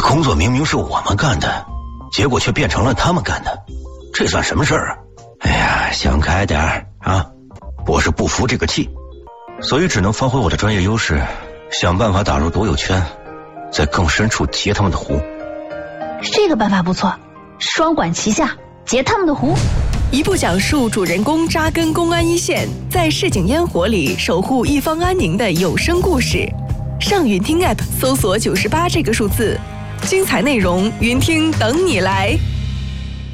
工作明明是我们干的，结果却变成了他们干的，这算什么事儿啊？哎呀，想开点儿啊！我是不服这个气，所以只能发挥我的专业优势，想办法打入独有圈，在更深处截他们的湖。 这个办法不错，双管齐下，截他们的湖。 一部讲述主人公扎根公安一线，在市井烟火里守护一方安宁的有声故事。上云听 App 搜索98这个数字，精彩内容云听等你来。